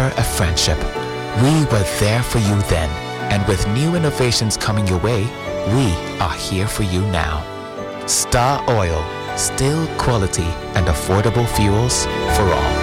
forever a friendship. We were there for you then, and with new innovations coming your way, we are here for you now. Star Oil, still quality and affordable fuels for all.